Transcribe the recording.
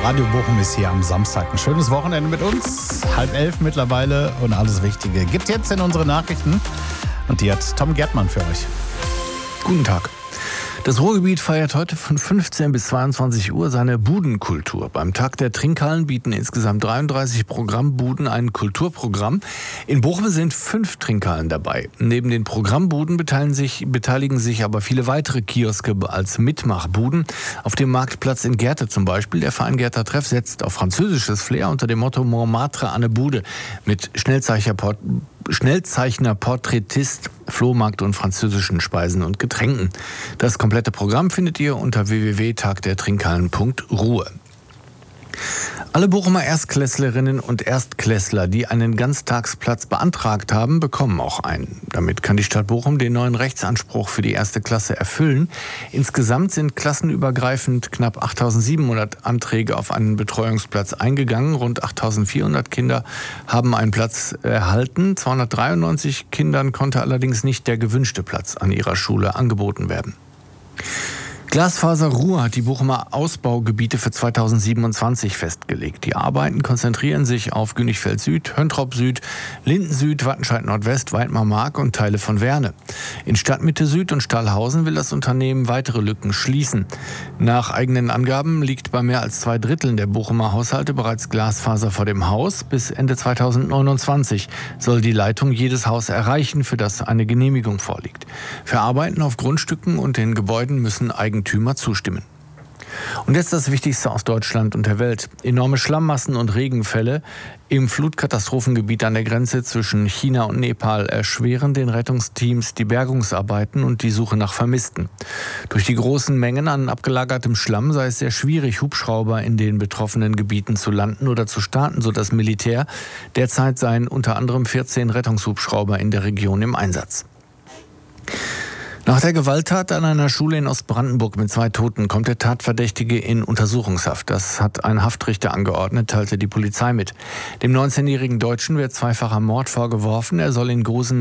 Radio Bochum ist hier am Samstag. Ein schönes Wochenende mit uns. 10:30 mittlerweile und alles Wichtige gibt jetzt in unsere Nachrichten. Und die hat Tom Gärtmann für euch. Guten Tag. Das Ruhrgebiet feiert heute von 15 bis 22 Uhr seine Budenkultur. Beim Tag der Trinkhallen bieten insgesamt 33 Programmbuden ein Kulturprogramm. In Bochum sind 5 Trinkhallen dabei. Neben den Programmbuden beteiligen sich aber viele weitere Kioske als Mitmachbuden. Auf dem Marktplatz in Gerte zum Beispiel. Der Verein Gerter Treff setzt auf französisches Flair unter dem Motto Montmartre an eine Bude mit Schnellzeichner, Porträtist, Flohmarkt und französischen Speisen und Getränken. Das komplette Programm findet ihr unter www.tagdertrinkhallen.ruhe. Alle Bochumer Erstklässlerinnen und Erstklässler, die einen Ganztagsplatz beantragt haben, bekommen auch einen. Damit kann die Stadt Bochum den neuen Rechtsanspruch für die erste Klasse erfüllen. Insgesamt sind klassenübergreifend knapp 8.700 Anträge auf einen Betreuungsplatz eingegangen. Rund 8.400 Kinder haben einen Platz erhalten. 293 Kindern konnte allerdings nicht der gewünschte Platz an ihrer Schule angeboten werden. Glasfaser Ruhr hat die Bochumer Ausbaugebiete für 2027 festgelegt. Die Arbeiten konzentrieren sich auf Günigfeld Süd, Höntrop Süd, Linden Süd, Wattenscheid Nordwest, Weidmar-Mark und Teile von Werne. In Stadtmitte Süd und Stallhausen will das Unternehmen weitere Lücken schließen. Nach eigenen Angaben liegt bei mehr als 2/3 der Bochumer Haushalte bereits Glasfaser vor dem Haus. Bis Ende 2029 soll die Leitung jedes Haus erreichen, für das eine Genehmigung vorliegt. Für Arbeiten auf Grundstücken und den Gebäuden müssen Eigentümer zustimmen. Und jetzt das Wichtigste aus Deutschland und der Welt. Enorme Schlammmassen und Regenfälle im Flutkatastrophengebiet an der Grenze zwischen China und Nepal erschweren den Rettungsteams die Bergungsarbeiten und die Suche nach Vermissten. Durch die großen Mengen an abgelagertem Schlamm sei es sehr schwierig, Hubschrauber in den betroffenen Gebieten zu landen oder zu starten, so das Militär. Derzeit seien unter anderem 14 Rettungshubschrauber in der Region im Einsatz. Nach der Gewalttat an einer Schule in Ostbrandenburg mit 2 Toten kommt der Tatverdächtige in Untersuchungshaft. Das hat ein Haftrichter angeordnet, teilte die Polizei mit. Dem 19-jährigen Deutschen wird zweifacher Mord vorgeworfen. Er soll in Gosen